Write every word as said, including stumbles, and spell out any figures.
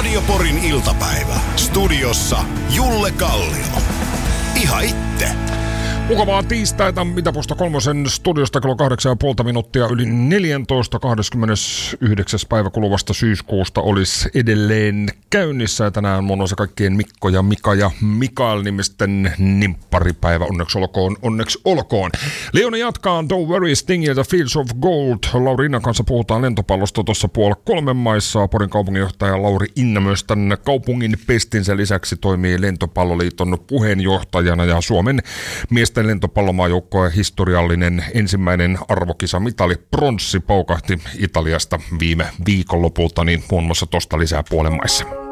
Radio Porin iltapäivä. Studiossa Julle Kallio. Ihan itse. Mukavaa tiistaita Itäposta kolmosen studiosta kello kahdeksan ja puolta minuuttia yli neljätoista kahdeskymmenesyhdeksäs päivä kuluvasta syyskuusta olisi edelleen käynnissä. Ja tänään mun on se kaikkien Mikko ja Mika ja Mikael nimisten nimpparipäivä. Onneksi olkoon, onneksi olkoon. Leona jatkaa Don't Worry Stingiltä Fields of Gold. Lauri Innan kanssa puhutaan lentopallosta tuossa puolella kolmen maissa. Porin kaupunginjohtaja Lauri Inna myös tämän kaupungin pestinsä lisäksi toimii Lentopalloliiton puheenjohtajana ja Suomen miesten lentopallomaajoukkojen historiallinen ensimmäinen arvokisamitali pronssi paukahti Italiasta viime viikonlopulta, niin muun muassa tosta lisää puolen maissa.